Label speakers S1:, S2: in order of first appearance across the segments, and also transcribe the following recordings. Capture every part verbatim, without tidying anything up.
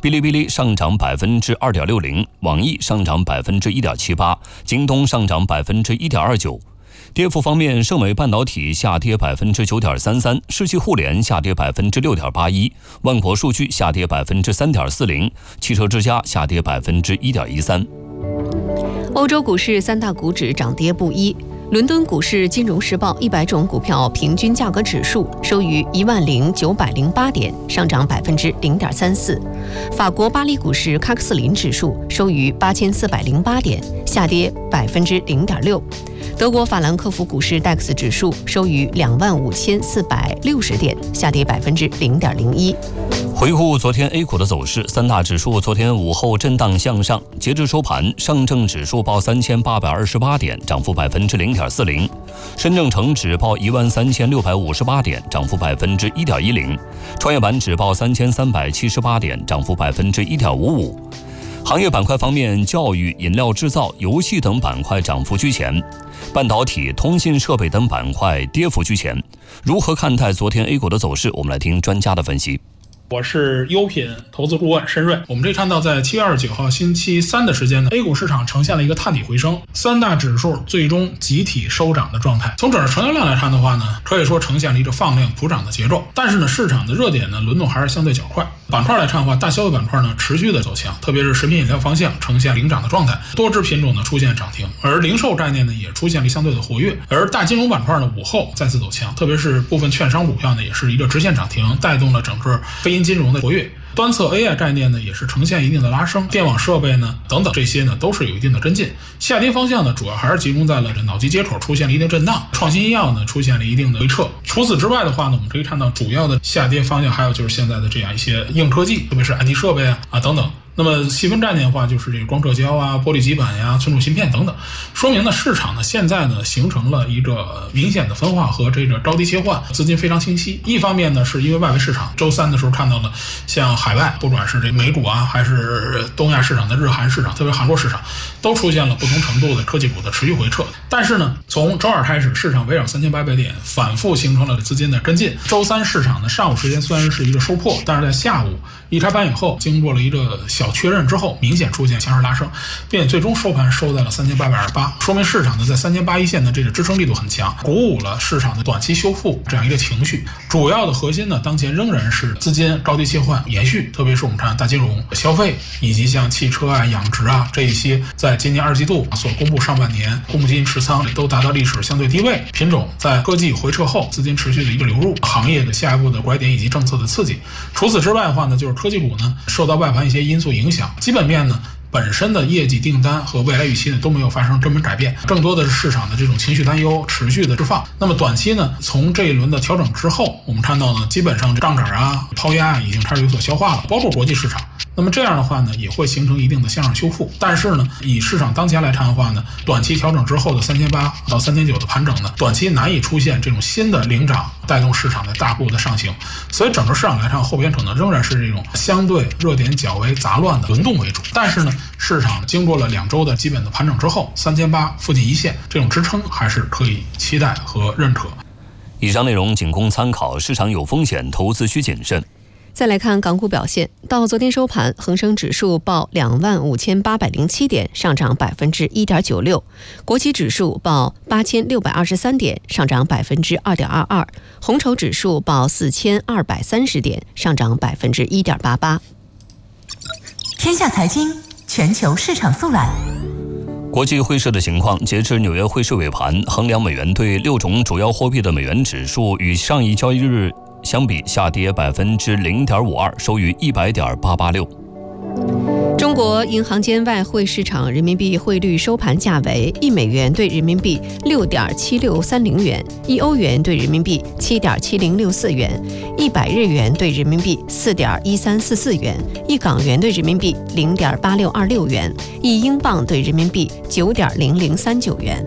S1: 哔哩哔哩上涨百分之二点六零，网易上涨百分之一点七八，京东上涨百分之一点二九。跌幅方面，盛美半导体下跌百分之九点三三，世纪互联下跌百分之六点八一，万国数据下跌百分之三点四零，汽车之家下跌百分之一点一三。
S2: 欧洲股市三大股指涨跌不一。伦敦股市金融时报一百种股票平均价格指数收于一万零九百零八点，上涨百分之零点三四。法国巴黎股市喀克斯林指数收于八千四百零八点，下跌百分之零点六。德国法兰克福股市 D A X 指数收于两万五千四百六十点，下跌百分之零点零一。
S1: 回顾昨天 A 股的走势，三大指数昨天午后震荡向上，截至收盘，上证指数报三千八百二十八点，涨幅百分之零点四零；深证成指报一万三千六百五十八点，涨幅百分之一点一零；创业板指报三千三百七十八点，涨幅百分之一点五五。行业板块方面，教育、饮料制造、游戏等板块涨幅居前，半导体、通信设备等板块跌幅居前。如何看待昨天 A 股的走势？我们来听专家的分析。
S3: 我是优品投资顾问申瑞。我们这看到，在七月二十九号星期三的时间呢 ，A 股市场呈现了一个探底回升，三大指数最终集体收涨的状态。从整个成交量来看的话呢，可以说呈现了一个放量普涨的节奏。但是呢，市场的热点呢轮动还是相对较快。板块来看的话，大消费板块呢持续的走强，特别是食品饮料方向呈现领涨的状态，多只品种呢出现涨停，而零售概念呢也出现了相对的活跃。而大金融板块呢午后再次走强，特别是部分券商股票呢也是一个直线涨停，带动了整个非银金融的活跃。端侧 A I 概念呢也是呈现一定的拉升，电网设备呢等等这些呢都是有一定的跟进。下跌方向呢主要还是集中在了这脑机接口出现了一定震荡，创新医药呢出现了一定的回撤。除此之外的话呢，我们可以看到主要的下跌方向还有就是现在的这样一些硬科技，特别是 I T 设备啊啊等等。那么细分概念的话，就是这个光刻胶啊、玻璃基板呀、存储芯片等等，说明呢市场呢现在呢形成了一个明显的分化和这个高低切换，资金非常清晰。一方面呢是因为外围市场，周三的时候看到了像海外，不管是这美股啊，还是东亚市场的日韩市场，特别韩国市场，都出现了不同程度的科技股的持续回撤。但是呢，从周二开始，市场围绕三千八百点反复形成了资金的跟进。周三市场的上午时间虽然是一个收破，但是在下午一开盘以后，经过了一个小确认之后，明显出现强势拉升，并且最终收盘收在了三千八百二十八，说明市场呢在三千八一线的这个支撑力度很强，鼓舞了市场的短期修复这样一个情绪。主要的核心呢，当前仍然是资金高低切换延续，特别是我们看大金融、消费以及像汽车啊、养殖啊这一些，在今年二季度所公布上半年公募基金持仓都达到历史相对低位，品种在科技回撤后资金持续的一个流入，行业的下一步的拐点以及政策的刺激。除此之外的话呢，就是科技股呢受到外盘一些因素影响，基本面呢本身的业绩订单和未来预期呢都没有发生根本改变，更多的是市场的这种情绪担忧持续的释放。那么短期呢，从这一轮的调整之后，我们看到呢，基本上杠杆啊、抛压已经开始有所消化了，包括国际市场。那么这样的话呢，也会形成一定的向上修复。但是呢，以市场当前来看的话呢，短期调整之后的三千八到三千九的盘整呢，短期难以出现这种新的领涨带动市场的大步的上行。所以整个市场来看，后边可能仍然是这种相对热点较为杂乱的轮动为主。但是呢，市场经过了两周的基本的盘整之后，三千八附近一线这种支撑还是可以期待和认可。
S1: 以上内容仅供参考，市场有风险，投资需谨慎。
S2: 再来看港股表现，到昨天收盘，恒生指数报两万五千八百零七点，上涨百分之一点九六；国企指数报八千六百二十三点，上涨百分之二点二二；红筹指数报四千二百三十点，上涨百分之一点八八。
S4: 天下财经全球市场速览。
S1: 国际汇市的情况，截至纽约汇市尾盘，衡量美元对六种主要货币的美元指数与上一交易日相比下跌百分之零点五二，收于一百点八八六。
S2: 中国银行间外汇市场人民币汇率收盘价为一美元对人民币六点七六三零元，一欧元对人民币七点七零六四元，一百日元对人民币四点一三四四元，一港元对人民币零点八六二六元，一英镑对人民币九点零零三九元。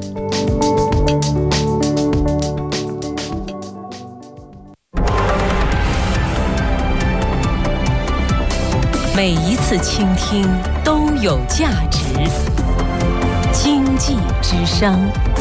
S4: 每一次倾听都有价值。经济之声。